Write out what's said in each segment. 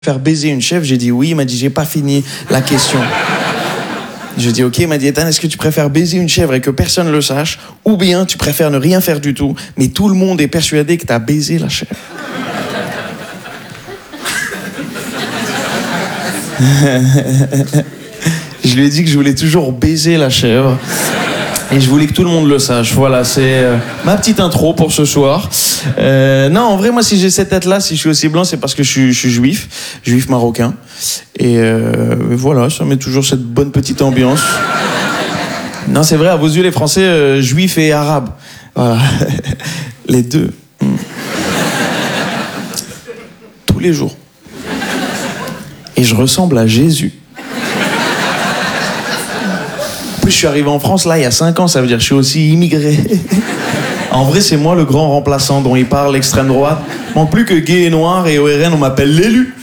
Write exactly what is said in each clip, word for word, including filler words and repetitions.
Faire baiser une chèvre, j'ai dit oui, il m'a dit j'ai pas fini la question. Je dis ok, il m'a dit Ethan, est-ce que tu préfères baiser une chèvre et que personne ne le sache, ou bien tu préfères ne rien faire du tout, mais tout le monde est persuadé que t'as baisé la chèvre. Je lui ai dit que je voulais toujours baiser la chèvre. Et je voulais que tout le monde le sache. Voilà, c'est euh, ma petite intro pour ce soir. Euh, non, en vrai, moi, si j'ai cette tête-là, si je suis aussi blanc, c'est parce que je suis, je suis juif, juif marocain. Et euh, voilà, ça met toujours cette bonne petite ambiance. Non, c'est vrai, à vos yeux, les Français, euh, juifs et arabes. Voilà, les deux. Mm. Tous les jours. Et je ressemble à Jésus. En plus, je suis arrivé en France, là, il y a cinq ans, ça veut dire que je suis aussi immigré. En vrai, c'est moi le grand remplaçant dont il parle, l'extrême droite. Manque plus que gay et noir, et au R N, on m'appelle l'élu.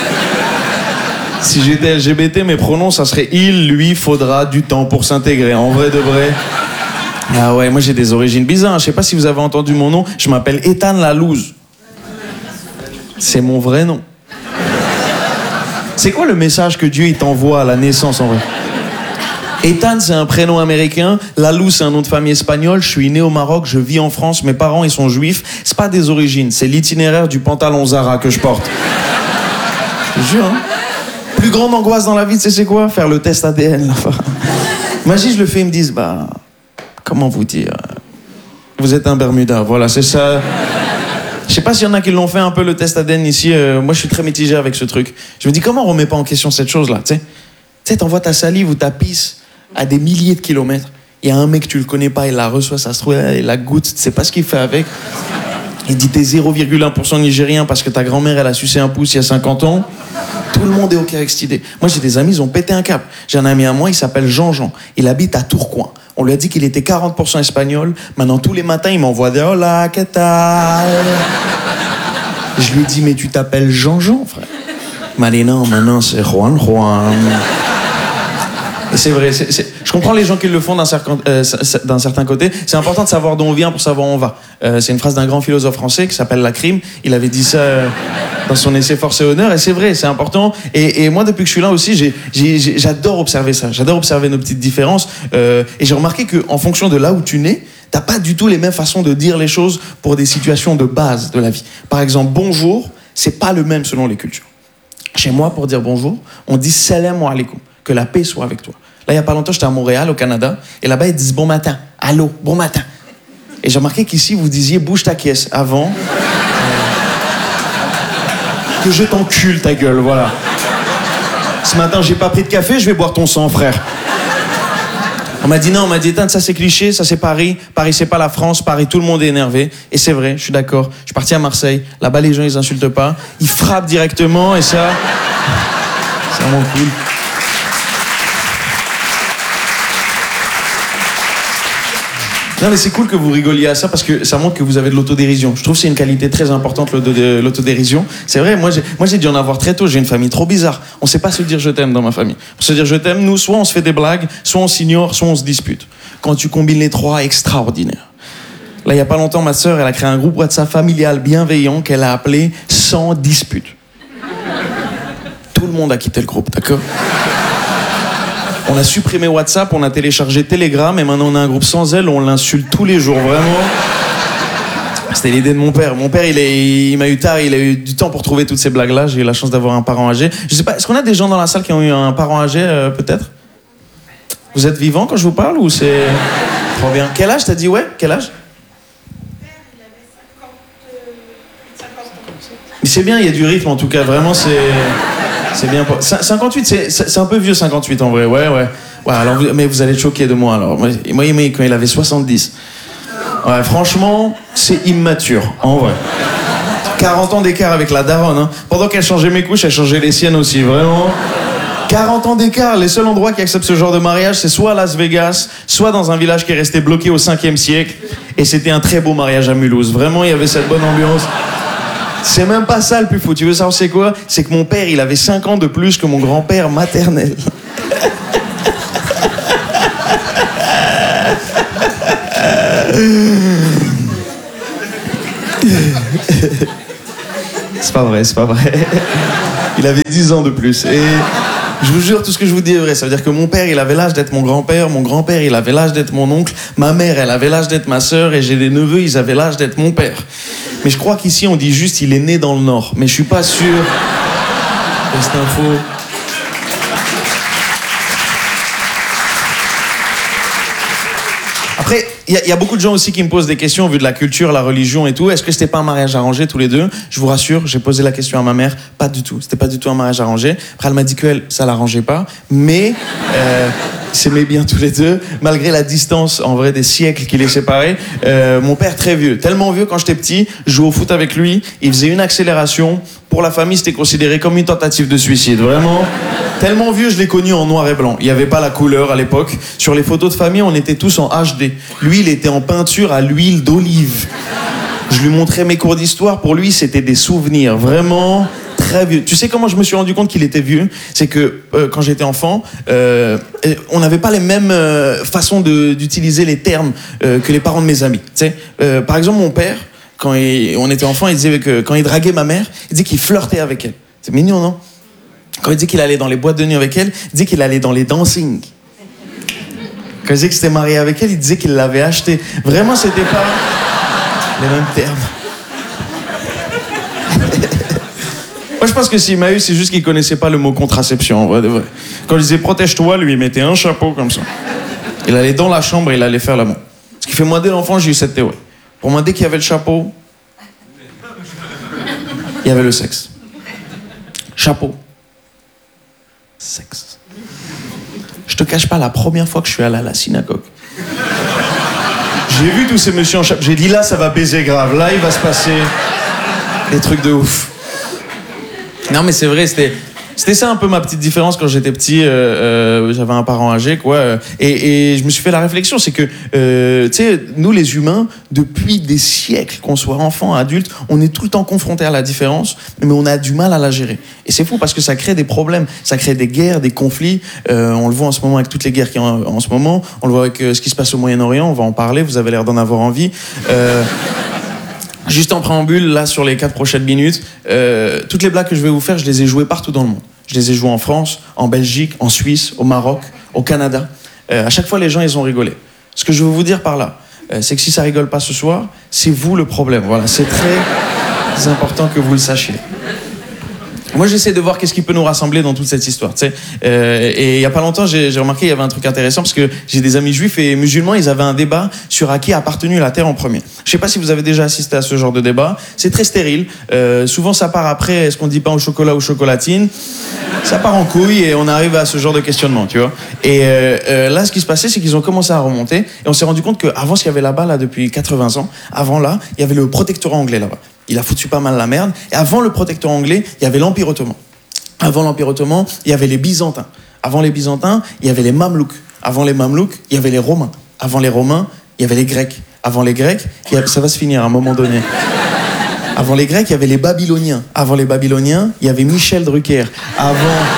Si j'étais L G B T, mes pronoms, ça serait il, lui, faudra du temps pour s'intégrer. En vrai de vrai. Ah ouais, moi j'ai des origines bizarres. Je sais pas si vous avez entendu mon nom, je m'appelle Ethan Lalouse. C'est mon vrai nom. C'est quoi le message que Dieu il t'envoie à la naissance, en vrai? Ethan, c'est un prénom américain. Lalou, c'est un nom de famille espagnol. Je suis né au Maroc, je vis en France. Mes parents, ils sont juifs. C'est pas des origines, c'est l'itinéraire du pantalon Zara que je porte. Je te jure, hein. Plus grande angoisse dans la vie, tu sais c'est quoi? Faire le test A D N, là. Imagine, je le fais, ils me disent, bah, comment vous dire? Vous êtes un Bermuda, voilà, c'est ça. Je sais pas s'il y en a qui l'ont fait un peu le test A D N ici. Euh, moi, je suis très mitigé avec ce truc. Je me dis, comment on remet pas en question cette chose-là, tu sais? Tu sais, t'envoies ta salive ou ta pisse à des milliers de kilomètres. Il y a un mec, tu le connais pas, il la reçoit, ça se trouve, il la goûte, tu sais pas ce qu'il fait avec. Il dit t'es zéro virgule un pour cent nigérien parce que ta grand-mère, elle a sucé un pouce il y a cinquante ans. Tout le monde est OK avec cette idée. Moi, j'ai des amis, ils ont pété un câble. J'ai un ami à moi, il s'appelle Jean-Jean. Il habite à Tourcoing. On lui a dit qu'il était quarante pour cent espagnol. Maintenant, tous les matins, il m'envoie des « Hola, ¿qué tal ?» Je lui ai dit « Mais tu t'appelles Jean-Jean, frère ?» Il m'a dit « Non, maintenant, c'est Juan Juan. » Et c'est vrai, c'est, c'est... je comprends les gens qui le font d'un certain, euh, d'un certain côté. C'est important de savoir d'où on vient pour savoir où on va. Euh, c'est une phrase d'un grand philosophe français qui s'appelle Lacrime. Il avait dit ça euh, dans son essai Force et Honneur. Et c'est vrai, c'est important. Et, et moi, depuis que je suis là aussi, j'ai, j'ai, j'ai, j'adore observer ça. J'adore observer nos petites différences. Euh, et j'ai remarqué qu'en fonction de là où tu nais, t'as pas du tout les mêmes façons de dire les choses pour des situations de base de la vie. Par exemple, bonjour, c'est pas le même selon les cultures. Chez moi, pour dire bonjour, on dit salam alaikum. Que la paix soit avec toi. Là, il n'y a pas longtemps, j'étais à Montréal, au Canada, et là-bas, ils disent bon matin. Allô, bon matin. Et j'ai remarqué qu'ici, vous disiez bouge ta caisse avant. Euh, que je t'encule ta gueule, voilà. Ce matin, j'ai pas pris de café, je vais boire ton sang, frère. On m'a dit non, on m'a dit Ethan, ça c'est cliché, ça c'est Paris. Paris, c'est pas la France. Paris, tout le monde est énervé. Et c'est vrai, je suis d'accord. Je suis parti à Marseille. Là-bas, les gens, ils insultent pas. Ils frappent directement, et ça, c'est vraiment cool. Non mais c'est cool que vous rigoliez à ça parce que ça montre que vous avez de l'autodérision. Je trouve que c'est une qualité très importante, l'autodérision. C'est vrai, moi j'ai, moi j'ai dû en avoir très tôt, j'ai une famille trop bizarre. On sait pas se dire je t'aime dans ma famille. Pour se dire je t'aime, nous, soit on se fait des blagues, soit on s'ignore, soit on se dispute. Quand tu combines les trois, extraordinaire. Là, il y a pas longtemps, ma sœur, elle a créé un groupe WhatsApp familial bienveillant qu'elle a appelé « Sans dispute ». Tout le monde a quitté le groupe, d'accord ? On a supprimé WhatsApp, on a téléchargé Telegram et maintenant on a un groupe sans elle où on l'insulte tous les jours, vraiment. C'était l'idée de mon père. Mon père, il, est, il m'a eu tard, il a eu du temps pour trouver toutes ces blagues-là. J'ai eu la chance d'avoir un parent âgé. Je sais pas, est-ce qu'on a des gens dans la salle qui ont eu un parent âgé, euh, peut-être ? Vous êtes vivant quand je vous parle ou c'est... Trop bien. Quel âge t'as dit, ouais ? Quel âge ? Mais c'est bien, il y a du rythme en tout cas, vraiment c'est... C'est bien. Pour... cinquante-huit, c'est, c'est un peu vieux cinquante-huit en vrai, ouais, ouais. Ouais, alors vous, mais vous allez être choqués de moi alors. Moi, moi, quand il avait soixante-dix. Ouais, franchement, c'est immature, en vrai. quarante ans d'écart avec la daronne, hein. Pendant qu'elle changeait mes couches, elle changeait les siennes aussi, vraiment. quarante ans d'écart, les seuls endroits qui acceptent ce genre de mariage, c'est soit à Las Vegas, soit dans un village qui est resté bloqué au cinquième siècle. Et c'était un très beau mariage à Mulhouse. Vraiment, il y avait cette bonne ambiance. C'est même pas ça le plus fou. Tu veux savoir c'est quoi ? C'est que mon père, il avait cinq ans de plus que mon grand-père maternel. C'est pas vrai, c'est pas vrai. Il avait dix ans de plus. Et je vous jure, tout ce que je vous dis est vrai. Ça veut dire que mon père, il avait l'âge d'être mon grand-père. Mon grand-père, il avait l'âge d'être mon oncle. Ma mère, elle avait l'âge d'être ma sœur. Et j'ai des neveux, ils avaient l'âge d'être mon père. Mais je crois qu'ici, on dit juste, il est né dans le Nord. Mais je suis pas sûr de cette info. Après, il y, y a beaucoup de gens aussi qui me posent des questions vu de la culture, la religion et tout. Est-ce que c'était pas un mariage arrangé tous les deux? Je vous rassure, j'ai posé la question à ma mère. Pas du tout. C'était pas du tout un mariage arrangé. Après, elle m'a dit qu'elle, ça l'arrangeait pas. Mais euh, ils s'aimaient bien tous les deux. Malgré la distance, en vrai, des siècles qui les séparaient. Euh, mon père, très vieux. Tellement vieux, quand j'étais petit, je jouais au foot avec lui. Il faisait une accélération. Pour la famille, c'était considéré comme une tentative de suicide. Vraiment. Tellement vieux, je l'ai connu en noir et blanc. Il n'y avait pas la couleur à l'époque. Sur les photos de famille, on était tous en H D. Lui, il était en peinture à l'huile d'olive. Je lui montrais mes cours d'histoire. Pour lui, c'était des souvenirs. Vraiment très vieux. Tu sais comment je me suis rendu compte qu'il était vieux? C'est que euh, quand j'étais enfant, euh, on n'avait pas les mêmes euh, façons de, d'utiliser les termes euh, que les parents de mes amis. Tu sais, euh, par exemple, mon père, quand il, on était enfant, il disait que quand il draguait ma mère, il disait qu'il flirtait avec elle. C'est mignon, non? Quand il dit qu'il allait dans les boîtes de nuit avec elle, il dit qu'il allait dans les dancing. Quand il disait qu'il s'était marié avec elle, il disait qu'il l'avait acheté. Vraiment, c'était pas les mêmes termes. Moi, je pense que s'il m'a eu, c'est juste qu'il connaissait pas le mot contraception, en vrai de vrai. Quand il disait protège-toi, lui, il mettait un chapeau comme ça. Il allait dans la chambre et il allait faire l'amour. Ce qui fait, moi, dès l'enfant, j'ai eu cette théorie. Pour moi, dès qu'il y avait le chapeau, il y avait le sexe. Chapeau. Sexe. Je te cache pas, la première fois que je suis allé à la synagogue, j'ai vu tous ces messieurs en chapeau. J'ai dit, là, ça va baiser grave. Là, il va se passer des trucs de ouf. Non, mais c'est vrai, c'était... C'était ça un peu ma petite différence quand j'étais petit. Euh, euh, j'avais un parent âgé, quoi. Et, et je me suis fait la réflexion, c'est que, euh, tu sais, nous les humains, depuis des siècles, qu'on soit enfant, adulte, on est tout le temps confrontés à la différence, mais on a du mal à la gérer. Et c'est fou parce que ça crée des problèmes, ça crée des guerres, des conflits. Euh, on le voit en ce moment avec toutes les guerres qu'il y a en, en ce moment. On le voit avec euh, ce qui se passe au Moyen-Orient. On va en parler. Vous avez l'air d'en avoir envie. Euh, Juste en préambule, là, sur les quatre prochaines minutes, euh, toutes les blagues que je vais vous faire, je les ai jouées partout dans le monde. Je les ai jouées en France, en Belgique, en Suisse, au Maroc, au Canada. Euh, à chaque fois, les gens, ils ont rigolé. Ce que je veux vous dire par là, euh, c'est que si ça rigole pas ce soir, c'est vous le problème. Voilà, c'est très important que vous le sachiez. Moi, j'essaie de voir qu'est-ce qui peut nous rassembler dans toute cette histoire, tu sais. Euh, et il y a pas longtemps, j'ai, j'ai remarqué il y avait un truc intéressant parce que j'ai des amis juifs et musulmans, ils avaient un débat sur à qui a appartenu la terre en premier. Je sais pas si vous avez déjà assisté à ce genre de débat. C'est très stérile. Euh, souvent, ça part après. Est-ce qu'on dit pain au chocolat ou chocolatine? Ça part en couille et on arrive à ce genre de questionnement, tu vois. Et euh, euh, là, ce qui se passait, c'est qu'ils ont commencé à remonter et on s'est rendu compte qu'avant, ce qu'il y avait là-bas, là, depuis quatre-vingts ans, avant là, il y avait le protectorat anglais là-bas. Il a foutu pas mal la merde. Et avant le protectorat anglais, il y avait l'Empire ottoman. Avant l'Empire ottoman, il y avait les Byzantins. Avant les Byzantins, il y avait les Mamelouks. Avant les Mamelouks, il y avait les Romains. Avant les Romains, il y avait les Grecs. Avant les Grecs, il y avait... ça va se finir à un moment donné. Avant les Grecs, il y avait les Babyloniens. Avant les Babyloniens, il y avait Michel Drucker. Avant...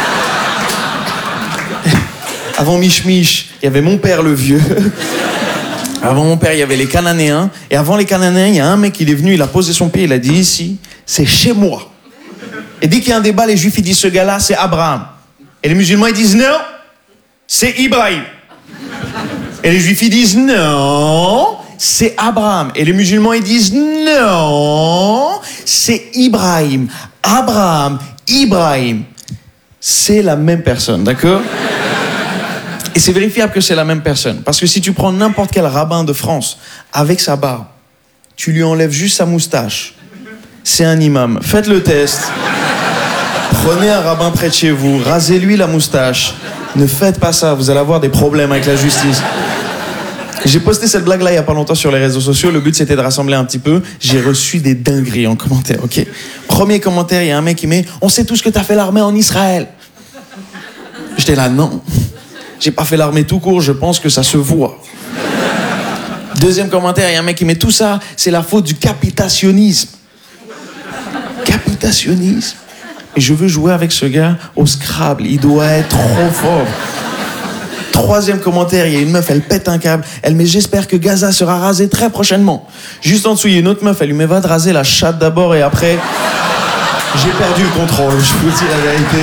Avant Mich Mich, il y avait mon père le vieux. Avant mon père, il y avait les Cananéens. Et avant les Cananéens, il y a un mec, il est venu, il a posé son pied, il a dit ici, c'est chez moi. Et dès qu'il y a un débat, les juifs, ils disent ce gars-là, c'est Abraham. Et les musulmans, ils disent non, c'est Ibrahim. Et les juifs, ils disent non, c'est Abraham. Et les musulmans, ils disent non, c'est Ibrahim. Abraham, Ibrahim, c'est la même personne, d'accord ? Et c'est vérifiable que c'est la même personne. Parce que si tu prends n'importe quel rabbin de France avec sa barbe, tu lui enlèves juste sa moustache, c'est un imam. Faites le test. Prenez un rabbin près de chez vous, rasez-lui la moustache. Ne faites pas ça, vous allez avoir des problèmes avec la justice. J'ai posté cette blague-là il n'y a pas longtemps sur les réseaux sociaux. Le but, c'était de rassembler un petit peu. J'ai reçu des dingueries en commentaire, ok ? Premier commentaire, il y a un mec qui met « On sait tous que t'as fait l'armée en Israël. » J'étais là, non. J'ai pas fait l'armée tout court, je pense que ça se voit. Deuxième commentaire, il y a un mec qui met tout ça, c'est la faute du capitationnisme. Capitationnisme. Et je veux jouer avec ce gars au Scrabble, il doit être trop fort. Troisième commentaire, il y a une meuf, elle pète un câble. Elle met « J'espère que Gaza sera rasé très prochainement. » Juste en dessous, il y a une autre meuf, elle lui met « Va te raser la chatte d'abord et après... » J'ai perdu le contrôle, je vous dis la vérité.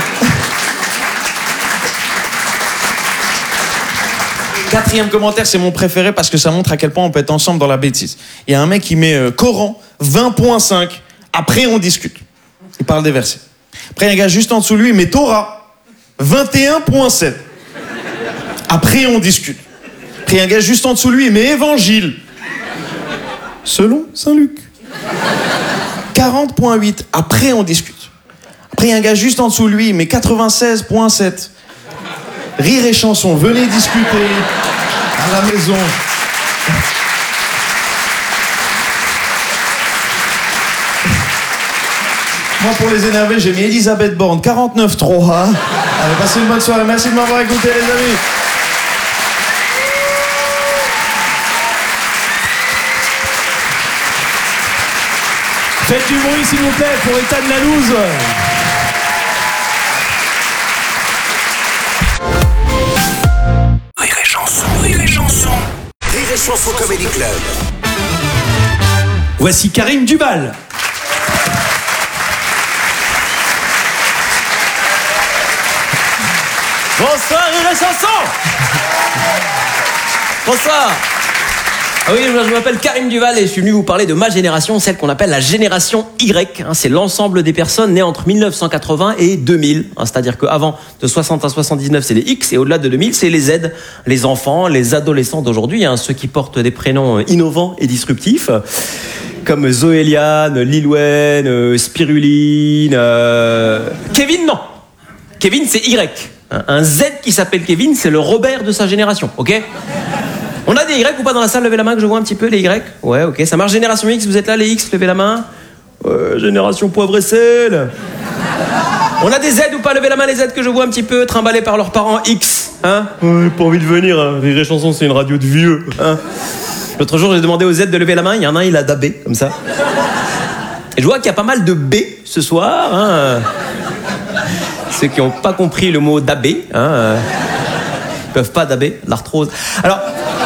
Quatrième commentaire, c'est mon préféré parce que ça montre à quel point on peut être ensemble dans la bêtise. Il y a un mec qui met euh, Coran, vingt point cinq, après on discute. Il parle des versets. Après, il y a un gars juste en dessous de lui, il met Torah, vingt et un point sept. Après on discute. Après, il y a un gars juste en dessous de lui, il met Évangile, selon Saint Luc, quarante point huit. Après on discute. Après, il y a un gars juste en dessous de lui, il met quatre-vingt-seize point sept. Rire et chanson, venez discuter à la maison. Moi, pour les énerver, j'ai mis Elisabeth Borne, quarante-neuf trois. Allez, passez une bonne soirée. Merci de m'avoir écouté, les amis. Faites du bruit, s'il vous plaît, pour État de la loose. Rire et chanson, rire et chanson. Rire et chanson Comedy Club. Voici Karim Duval. Bonsoir, Rire et chanson. Bonsoir. Ah oui, je m'appelle Karim Duval et je suis venu vous parler de ma génération, celle qu'on appelle la génération Y. Hein, c'est l'ensemble des personnes nées entre mille neuf cent quatre-vingts et deux mille. Hein, c'est-à-dire qu'avant de soixante à soixante-dix-neuf, c'est les X et au-delà de deux mille, c'est les Z. Les enfants, les adolescents d'aujourd'hui, hein, ceux qui portent des prénoms innovants et disruptifs, comme Zoéliane, Lil Wayne, euh, Spiruline, euh... Kevin, non. Kevin, c'est Y. Un Z qui s'appelle Kevin, c'est le Robert de sa génération, ok ? On a des Y ou pas dans la salle? Levez la main que je vois un petit peu, les Y. Ouais, ok, ça marche. Génération X, vous êtes là, les X, levez la main. Ouais, génération poivre et sel. On a des Z ou pas? Levez la main, les Z que je vois un petit peu, trimballés par leurs parents X. Hein? Ouais, pas envie de venir, hein. Rire et chanson, c'est une radio de vieux. Hein? L'autre jour, j'ai demandé aux Z de lever la main, il y en a un, il a dabé, comme ça. Et je vois qu'il y a pas mal de B ce soir. Hein? Ceux qui n'ont pas compris le mot dabé, hein, ils peuvent pas daber, l'arthrose. Alors,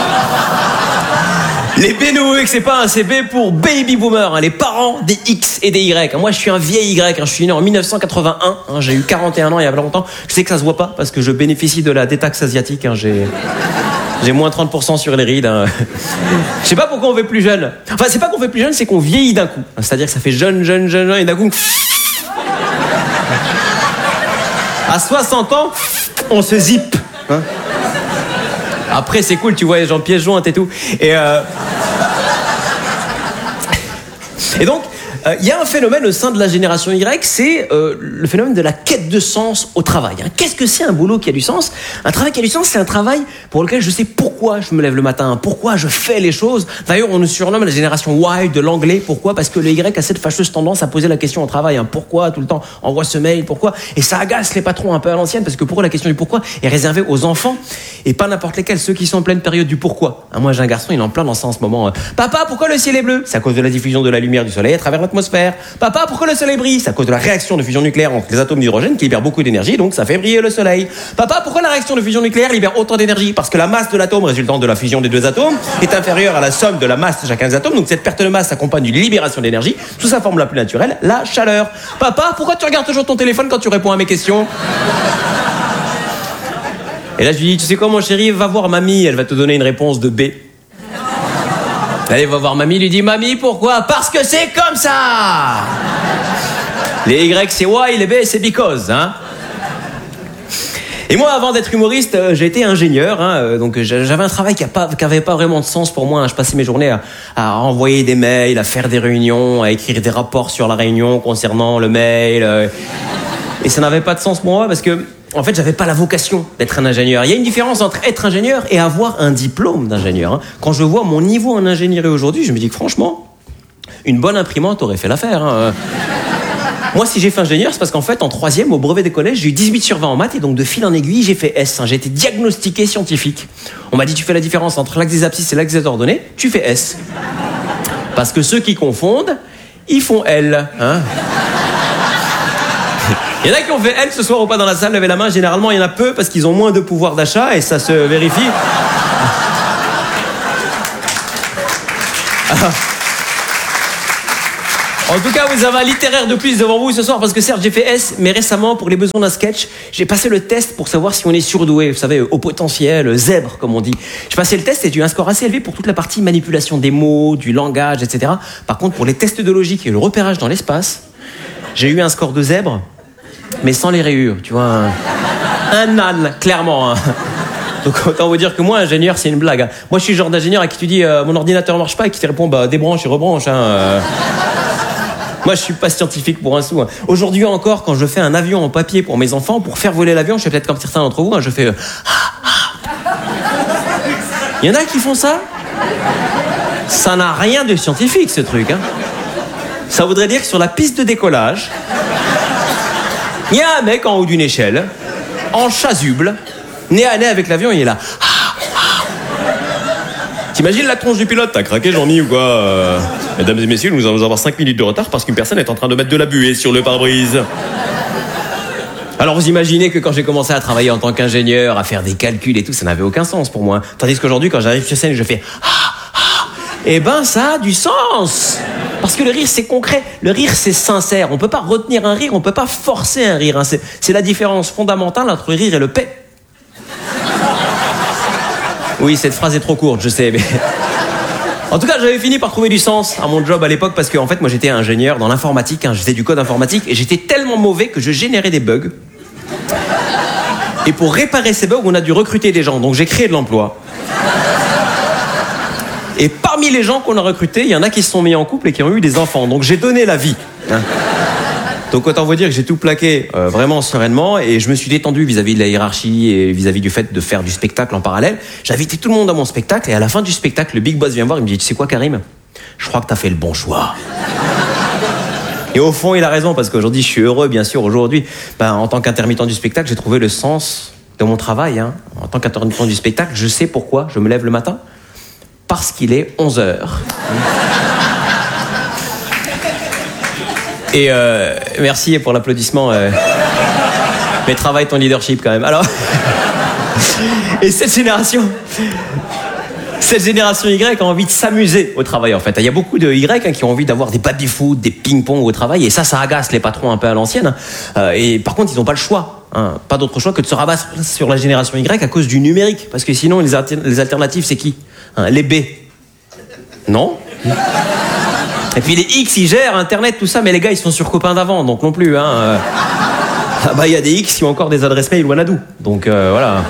les B N O X, c'est pas un C B pour baby boomer, hein, les parents des X et des Y. Moi, je suis un vieil Y, hein, je suis né en mille neuf cent quatre-vingt-un, hein, j'ai eu quarante et un ans il y a longtemps. Je sais que ça se voit pas parce que je bénéficie de la détaxe asiatique. Hein, j'ai... J'ai moins trente pour cent sur les rides. Hein. Je sais pas pourquoi on fait plus jeune. Enfin, c'est pas qu'on fait plus jeune, c'est qu'on vieillit d'un coup. C'est-à-dire que ça fait jeune, jeune, jeune, jeune, et d'un coup... À soixante ans, on se zippe. Hein. Après, c'est cool, tu vois les gens pièce jointe et tout. Et, euh... et donc, il euh, y a un phénomène au sein de la génération Y, c'est euh, le phénomène de la quête de sens au travail. Hein. Qu'est-ce que c'est un boulot qui a du sens? Un travail qui a du sens, c'est un travail pour lequel je sais pourquoi je me lève le matin, pourquoi je fais les choses. D'ailleurs, on nous surnomme la génération Y de l'anglais. Pourquoi? Parce que le Y a cette fâcheuse tendance à poser la question au travail. Hein. Pourquoi tout le temps? Envoie ce mail, pourquoi? Et ça agace les patrons un peu à l'ancienne, parce que pour eux, la question du pourquoi est réservée aux enfants et pas n'importe lesquels, ceux qui sont en pleine période du pourquoi. Hein, moi, j'ai un garçon, il est en plein dans ça en ce moment. Euh, Papa, pourquoi le ciel est bleu? C'est à cause de la diffusion de la lumière du soleil à travers l'atmosphère. Papa, pourquoi le soleil brille? C'est à cause de la réaction de fusion nucléaire entre les atomes d'hydrogène qui libèrent beaucoup d'énergie, donc ça fait briller le soleil. Papa, pourquoi la réaction de fusion nucléaire libère autant d'énergie? Parce que la masse de l'atome résultant de la fusion des deux atomes est inférieure à la somme de la masse de chacun des atomes, donc cette perte de masse s'accompagne d'une libération d'énergie sous sa forme la plus naturelle, la chaleur. Papa, pourquoi tu regardes toujours ton téléphone quand tu réponds à mes questions? Et là je lui dis, tu sais quoi mon chéri, va voir mamie, elle va te donner une réponse de B. Allez, va voir mamie, lui dit, mamie, pourquoi? Parce que c'est comme ça. Les Y, c'est why, les B, c'est because, hein. Et moi, avant d'être humoriste, euh, j'ai été ingénieur, hein, euh, donc j'avais un travail qui n'avait pas, pas vraiment de sens pour moi. Hein. Je passais mes journées à, à envoyer des mails, à faire des réunions, à écrire des rapports sur la réunion concernant le mail. Euh, et ça n'avait pas de sens pour moi parce que, en fait, j'avais pas la vocation d'être un ingénieur. Il y a une différence entre être ingénieur et avoir un diplôme d'ingénieur. Hein. Quand je vois mon niveau en ingénierie aujourd'hui, je me dis que franchement, une bonne imprimante aurait fait l'affaire. Hein. Moi, si j'ai fait ingénieur, c'est parce qu'en fait, en troisième, au brevet des collèges, j'ai eu dix-huit sur vingt en maths et donc de fil en aiguille, j'ai fait S. Hein. J'ai été diagnostiqué scientifique. On m'a dit, tu fais la différence entre l'axe des abscisses et l'axe des ordonnées, tu fais S. Parce que ceux qui confondent, ils font L. Hein. Il y en a qui ont fait L ce soir ou pas dans la salle, levez la main. Généralement, il y en a peu parce qu'ils ont moins de pouvoir d'achat et ça se vérifie. En tout cas, vous avez un littéraire de plus devant vous ce soir parce que certes, j'ai fait S, mais récemment, pour les besoins d'un sketch, j'ai passé le test pour savoir si on est surdoué. Vous savez, au potentiel, zèbre, comme on dit. J'ai passé le test et j'ai eu un score assez élevé pour toute la partie manipulation des mots, du langage, et cetera. Par contre, pour les tests de logique et le repérage dans l'espace, j'ai eu un score de zèbre, mais sans les rayures, tu vois. Un, un âne, clairement. Hein. Donc autant vous dire que moi, ingénieur, c'est une blague. Hein. Moi, je suis le genre d'ingénieur à qui tu dis euh, mon ordinateur marche pas et qui te répond bah débranche et rebranche. Hein, euh. Moi, je suis pas scientifique pour un sou. Hein. Aujourd'hui encore, quand je fais un avion en papier pour mes enfants, pour faire voler l'avion, je fais peut-être comme certains d'entre vous, hein, je fais. Euh, ah, ah. Il y en a qui font ça. Ça n'a rien de scientifique, ce truc. Hein. Ça voudrait dire que sur la piste de décollage, il y a un mec en haut d'une échelle, en chasuble, nez à nez avec l'avion, il est là. T'imagines la tronche du pilote? T'as craqué, Jean-Mi, ou quoi euh... Mesdames et messieurs, nous allons avoir cinq minutes de retard parce qu'une personne est en train de mettre de la buée sur le pare-brise. Alors vous imaginez que quand j'ai commencé à travailler en tant qu'ingénieur, à faire des calculs et tout, ça n'avait aucun sens pour moi. Tandis qu'aujourd'hui, quand j'arrive sur scène, je fais ah, ah, eh ben ça a du sens. Parce que le rire, c'est concret. Le rire, c'est sincère. On peut pas retenir un rire, on peut pas forcer un rire. Hein. C'est, c'est la différence fondamentale entre le rire et le paix. Oui, cette phrase est trop courte, je sais, mais... En tout cas, j'avais fini par trouver du sens à mon job à l'époque parce que, en fait, moi, j'étais ingénieur dans l'informatique, hein, je faisais du code informatique et j'étais tellement mauvais que je générais des bugs. Et pour réparer ces bugs, on a dû recruter des gens, donc j'ai créé de l'emploi. Et parmi les gens qu'on a recrutés, il y en a qui se sont mis en couple et qui ont eu des enfants, donc j'ai donné la vie. Hein. Donc autant vous dire que j'ai tout plaqué euh, vraiment sereinement et je me suis détendu vis-à-vis de la hiérarchie et vis-à-vis du fait de faire du spectacle en parallèle. J'ai invité tout le monde à mon spectacle et à la fin du spectacle, le big boss vient me voir, il me dit « Tu sais quoi, Karim ? Je crois que t'as fait le bon choix. » Et au fond, il a raison parce qu'aujourd'hui, je suis heureux, bien sûr. Aujourd'hui, ben, en tant qu'intermittent du spectacle, j'ai trouvé le sens de mon travail. Hein. En tant qu'intermittent du spectacle, je sais pourquoi je me lève le matin. Parce qu'il est onze heures. Et euh, merci pour l'applaudissement. Euh, mais travaille ton leadership quand même. Alors, et cette génération, cette génération Y a envie de s'amuser au travail en fait. Il y a beaucoup de Y hein, qui ont envie d'avoir des baby-foot, des ping-pong au travail. Et ça, ça agace les patrons un peu à l'ancienne. Euh, et par contre, ils n'ont pas le choix. Hein, pas d'autre choix que de se rabattre sur la génération Y à cause du numérique. Parce que sinon, les, alter- les alternatives, c'est qui hein, les B. Non. Et puis les X, ils gèrent Internet, tout ça, mais les gars, ils sont sur copains d'avant, donc non plus. Hein, euh... Ah bah, il y a des X qui ont encore des adresses mail Wanadoo. Donc euh, voilà.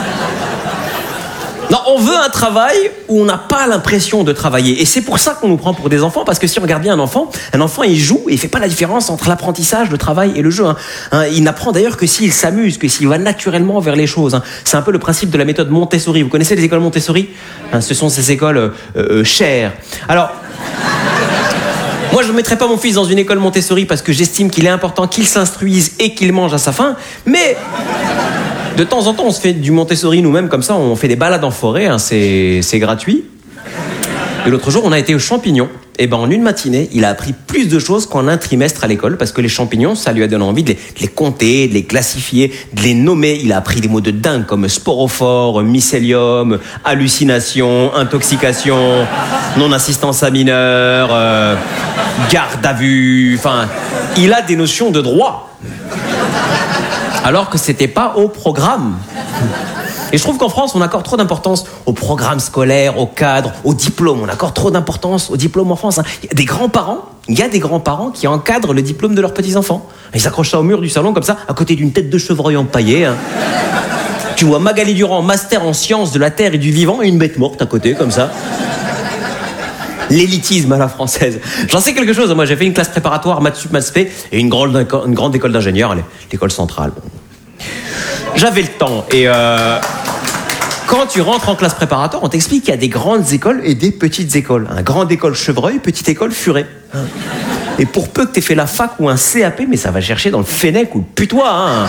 Non, on veut un travail où on n'a pas l'impression de travailler. Et c'est pour ça qu'on nous prend pour des enfants, parce que si on regarde bien un enfant, un enfant, il joue et il fait pas la différence entre l'apprentissage, le travail et le jeu. Hein. Hein, il n'apprend d'ailleurs que s'il s'amuse, que s'il va naturellement vers les choses. Hein. C'est un peu le principe de la méthode Montessori. Vous connaissez les écoles Montessori ? Hein, ce sont ces écoles euh, euh, chères. Alors... Moi, je ne mettrai pas mon fils dans une école Montessori parce que j'estime qu'il est important qu'il s'instruise et qu'il mange à sa faim. Mais de temps en temps, on se fait du Montessori nous-mêmes comme ça. On fait des balades en forêt, hein, c'est, c'est gratuit. Et l'autre jour, on a été aux champignons. Et ben, en une matinée, il a appris plus de choses qu'en un trimestre à l'école parce que les champignons, ça lui a donné envie de les, de les compter, de les classifier, de les nommer. Il a appris des mots de dingue comme sporophore, mycélium, hallucination, intoxication, non-assistance à mineurs, euh, garde à vue. Enfin, il a des notions de droit. Alors que c'était pas au programme. Et je trouve qu'en France, on accorde trop d'importance au programme scolaire, au cadre, au diplôme. On accorde trop d'importance au diplôme en France. Hein. Il y a des grands-parents, il y a des grands-parents qui encadrent le diplôme de leurs petits-enfants. Ils accrochent ça au mur du salon comme ça, à côté d'une tête de chevreuil empaillée. Hein. Tu vois Magali Durand, master en sciences de la terre et du vivant, et une bête morte à côté, comme ça. L'élitisme à la française. J'en sais quelque chose. Moi, j'ai fait une classe préparatoire, maths sup, maths spé, et une grande, une grande école d'ingénieurs, l'école centrale. J'avais le temps. Et euh, quand tu rentres en classe préparatoire, on t'explique qu'il y a des grandes écoles et des petites écoles. Un grande école Chevreuil, petite école Furet. Et pour peu que t'aies fait la fac ou un C A P, mais ça va chercher dans le Fennec ou le putois. Hein.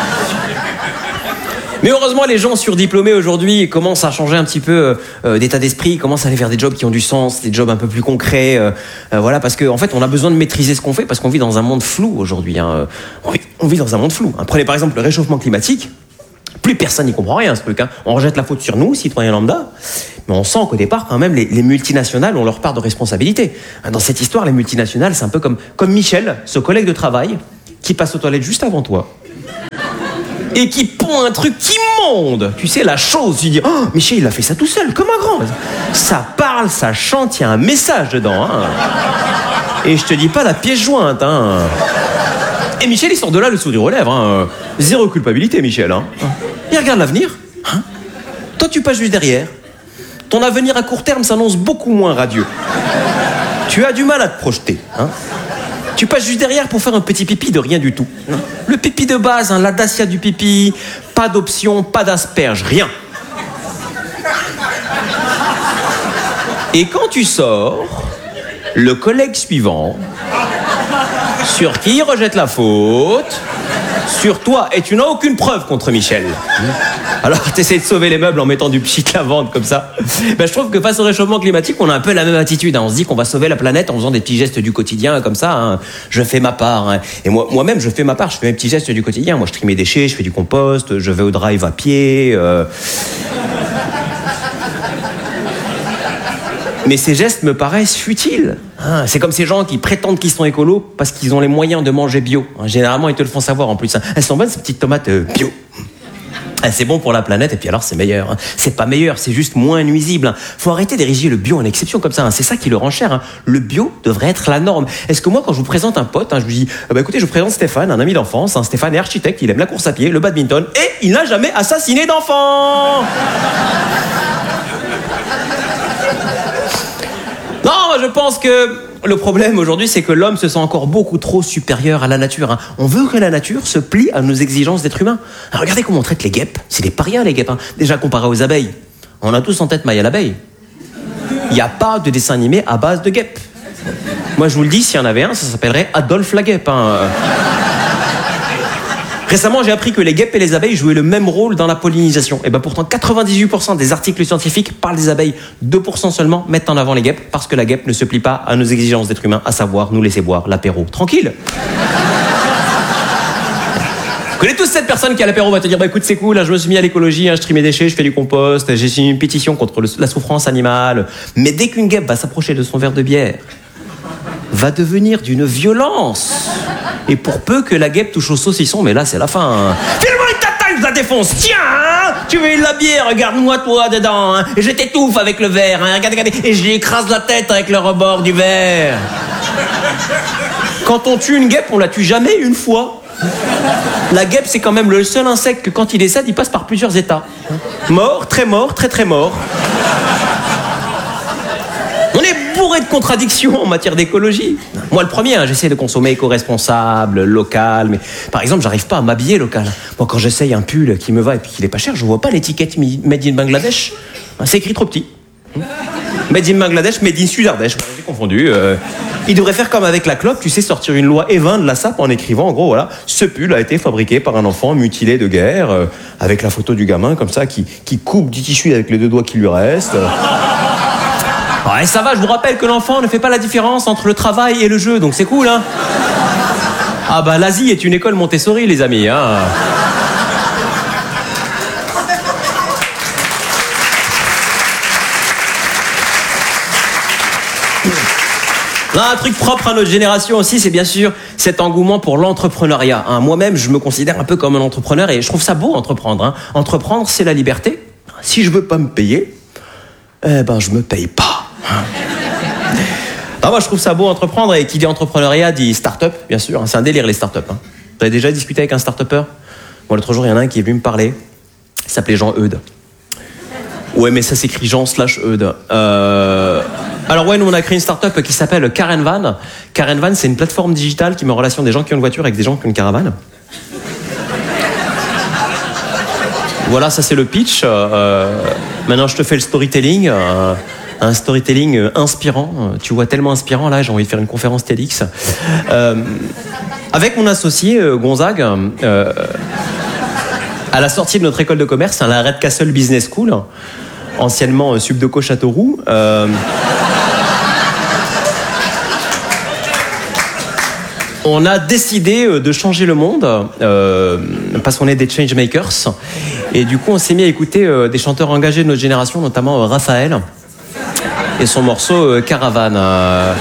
Mais heureusement, les gens surdiplômés aujourd'hui commencent à changer un petit peu euh, d'état d'esprit, ils commencent à aller vers des jobs qui ont du sens, des jobs un peu plus concrets. Euh, euh, voilà, parce qu'en en fait, on a besoin de maîtriser ce qu'on fait parce qu'on vit dans un monde flou aujourd'hui. Hein. On, vit, on vit dans un monde flou. Hein. Prenez par exemple le réchauffement climatique. Plus personne n'y comprend rien, ce truc. Hein. On rejette la faute sur nous, citoyens lambda, mais on sent qu'au départ, quand même, les, les multinationales ont leur part de responsabilité. Dans cette histoire, les multinationales, c'est un peu comme, comme Michel, ce collègue de travail, qui passe aux toilettes juste avant toi. Et qui pond un truc immonde. Tu sais, la chose, tu dis, oh, Michel, il a fait ça tout seul, comme un grand. Ça parle, ça chante, il y a un message dedans. Hein. Et je te dis pas la pièce jointe. Hein. Et Michel, il sort de là le sourire aux lèvres. Hein. Zéro culpabilité, Michel. Hein. Il regarde l'avenir. Hein. Toi, tu passes juste derrière. Ton avenir à court terme s'annonce beaucoup moins radieux. Tu as du mal à te projeter. Hein. Tu passes juste derrière pour faire un petit pipi de rien du tout. Le pipi de base, hein, la Dacia du pipi, pas d'option, pas d'asperge, rien. Et quand tu sors, le collègue suivant, sur qui il rejette la faute, sur toi, et tu n'as aucune preuve contre Michel. Alors, tu essaies de sauver les meubles en mettant du pchit lavande comme ça. Ben, je trouve que face au réchauffement climatique, on a un peu la même attitude. Hein. On se dit qu'on va sauver la planète en faisant des petits gestes du quotidien comme ça. Hein. Je fais ma part. Hein. Et moi, moi-même, je fais ma part. Je fais mes petits gestes du quotidien. Moi, je trie mes déchets, je fais du compost, je vais au drive à pied. Euh... Mais ces gestes me paraissent futiles. Hein, c'est comme ces gens qui prétendent qu'ils sont écolos parce qu'ils ont les moyens de manger bio. Hein, généralement, ils te le font savoir en plus. Hein. Elles sont bonnes, ces petites tomates euh, bio. Ah, c'est bon pour la planète, et puis alors c'est meilleur. Hein. C'est pas meilleur, c'est juste moins nuisible. Hein. Faut arrêter d'ériger le bio en exception comme ça. Hein. C'est ça qui le rend cher. Hein. Le bio devrait être la norme. Est-ce que moi, quand je vous présente un pote, hein, je vous dis, ah bah écoutez, je vous présente Stéphane, un ami d'enfance. Hein. Stéphane est architecte, il aime la course à pied, le badminton, et il n'a jamais assassiné d'enfant. Non, moi je pense que le problème aujourd'hui, c'est que l'homme se sent encore beaucoup trop supérieur à la nature. Hein. On veut que la nature se plie à nos exigences d'être humain. Alors regardez comment on traite les guêpes. C'est des parias, les guêpes. Hein. Déjà comparé aux abeilles. On a tous en tête Maya l'abeille. Il n'y a pas de dessin animé à base de guêpes. Moi, je vous le dis, s'il y en avait un, ça s'appellerait Adolphe la guêpe. Hein. Récemment, j'ai appris que les guêpes et les abeilles jouaient le même rôle dans la pollinisation. Et ben pourtant, quatre-vingt-dix-huit pour cent des articles scientifiques parlent des abeilles. deux pour cent seulement mettent en avant les guêpes parce que la guêpe ne se plie pas à nos exigences d'être humain, à savoir nous laisser boire l'apéro. Tranquille. Vous connaissez tous cette personne qui à l'apéro va te dire bah écoute c'est cool, là, je me suis mis à l'écologie, hein, je trie mes déchets, je fais du compost, j'ai signé une pétition contre le, la souffrance animale. Mais dès qu'une guêpe va s'approcher de son verre de bière, va devenir d'une violence. Et pour peu que la guêpe touche au saucisson, mais là c'est la fin. Hein. File-moi une tataille, je la défonce. Tiens, hein, tu veux de la bière, regarde-moi toi dedans. Hein, et je t'étouffe avec le verre. Hein, regarde, regarde, et je lui écrase la tête avec le rebord du verre. Quand on tue une guêpe, on la tue jamais une fois. La guêpe, c'est quand même le seul insecte que quand il décède, il passe par plusieurs états. Mort, très mort, très très mort. On est bourré de contradictions en matière d'écologie. Moi, le premier, hein, j'essaie de consommer éco-responsable, local, mais par exemple, j'arrive pas à m'habiller local. Moi, quand j'essaye un pull qui me va et puis qu'il est pas cher, je vois pas l'étiquette Made in Bangladesh. C'est écrit trop petit. Made in Bangladesh, Made in Sud-Ardèche. J'ai confondu. Euh, il devrait faire comme avec la clope, tu sais, sortir une loi Evin de la S A P en écrivant, en gros, voilà, ce pull a été fabriqué par un enfant mutilé de guerre, euh, avec la photo du gamin, comme ça, qui, qui coupe du tissu avec les deux doigts qui lui restent. Ouais, ça va, je vous rappelle que l'enfant ne fait pas la différence entre le travail et le jeu, donc c'est cool, hein. Ah bah, l'Asie est une école Montessori, les amis, hein. Un truc propre à notre génération aussi, c'est bien sûr cet engouement pour l'entrepreneuriat. Hein. Moi-même, je me considère un peu comme un entrepreneur et je trouve ça beau, entreprendre. Hein. Entreprendre, c'est la liberté. Si je veux pas me payer, eh ben, je me paye pas. Ah, moi, je trouve ça beau, entreprendre. Et qui dit entrepreneuriat dit start-up, bien sûr. C'est un délire, les start-up. Hein. Vous avez déjà discuté avec un start-upper ? Bon, l'autre jour, il y en a un qui est venu me parler. Il s'appelait Jean-Eudes. Ouais, mais ça s'écrit Jean slash Eudes. Euh... Alors ouais, nous on a créé une start-up qui s'appelle Carenvan. Carenvan, c'est une plateforme digitale qui met en relation des gens qui ont une voiture avec des gens qui ont une caravane. Voilà, ça c'est le pitch. Euh... Maintenant, je te fais le storytelling. Euh... Un storytelling inspirant. Tu vois, tellement inspirant, là, j'ai envie de faire une conférence TEDx. Euh... Avec mon associé, euh, Gonzague, euh... à la sortie de notre école de commerce, à la Red Castle Business School, anciennement euh, Subdeco Châteauroux, euh... on a décidé de changer le monde euh, parce qu'on est des changemakers. Et du coup, on s'est mis à écouter euh, des chanteurs engagés de notre génération, notamment euh, Raphaël et son morceau euh, Caravane. Euh...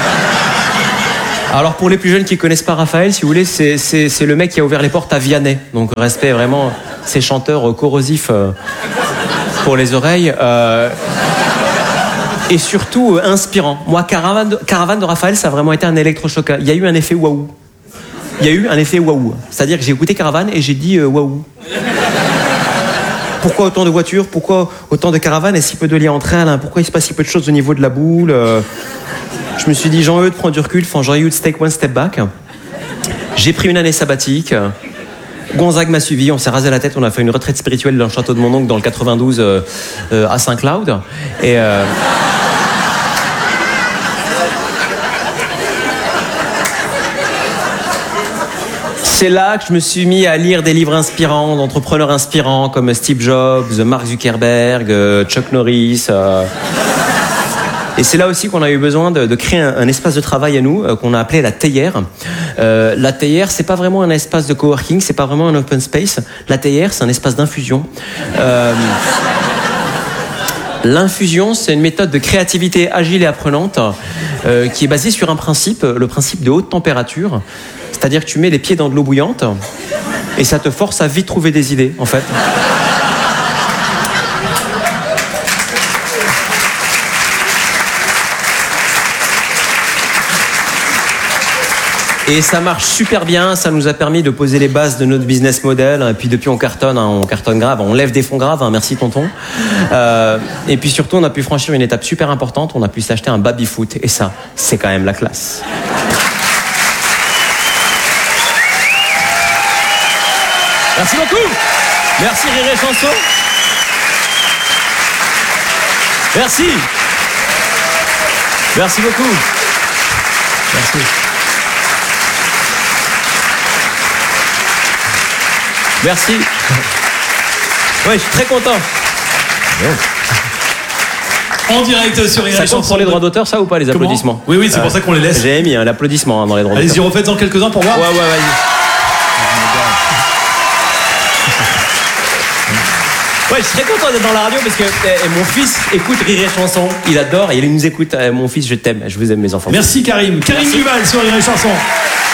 Alors pour les plus jeunes qui connaissent pas Raphaël, si vous voulez, c'est, c'est, c'est le mec qui a ouvert les portes à Vianney. Donc respect vraiment ces chanteurs euh, corrosifs euh, pour les oreilles. Euh... Et surtout euh, inspirant. Moi, Caravane de, Caravane de Raphaël, ça a vraiment été un électrochoc. Il y a eu un effet waouh. Il y a eu un effet waouh. C'est-à-dire que j'ai écouté Caravane et j'ai dit euh, waouh. Pourquoi autant de voitures? Pourquoi autant de caravanes et si peu de liens entre elles? Pourquoi il se passe si peu de choses au niveau de la boule? euh... Je me suis dit, Jean-Eudes, prends du recul. Enfin, Jean-Eudes, take one step back. J'ai pris une année sabbatique. Gonzague m'a suivi, on s'est rasé la tête, on a fait une retraite spirituelle dans le château de mon oncle dans le quatre-vingt-douze euh, euh, à Saint-Cloud. Et... Euh... C'est là que je me suis mis à lire des livres inspirants, d'entrepreneurs inspirants comme Steve Jobs, Mark Zuckerberg, Chuck Norris. Euh... Et c'est là aussi qu'on a eu besoin de, de créer un, un espace de travail à nous, euh, qu'on a appelé la théière. Euh, la théière, c'est pas vraiment un espace de coworking, c'est pas vraiment un open space. La théière, c'est un espace d'infusion. Euh... L'infusion, c'est une méthode de créativité agile et apprenante euh, qui est basée sur un principe, le principe de haute température. C'est-à-dire que tu mets les pieds dans de l'eau bouillante et ça te force à vite trouver des idées, en fait. Et ça marche super bien, ça nous a permis de poser les bases de notre business model. Et puis depuis, on cartonne, hein, on cartonne grave, on lève des fonds graves, hein, merci tonton. Euh, et puis surtout, on a pu franchir une étape super importante, on a pu s'acheter un baby-foot. Et ça, c'est quand même la classe. Merci beaucoup. Merci Rire et Chanson. Merci. Merci beaucoup. Merci. Merci. Ouais, je suis très content. En direct sur Rire et Ça compte Chanson. pour les droits d'auteur, ça ou pas, les Comment applaudissements? Oui, oui, c'est pour ça qu'on les laisse. J'ai mis hein, l'applaudissement hein, dans les droits Allez-y, d'auteur. refaites-en quelques-uns pour voir. Ouais, ouais, vas-y. Ouais, je suis très content d'être dans la radio parce que eh, mon fils écoute Rire et Chanson. Il adore et il nous écoute. Eh, mon fils, je t'aime. Je vous aime, mes enfants. Merci Karim. Karim Merci. Duval sur Rire et Chanson.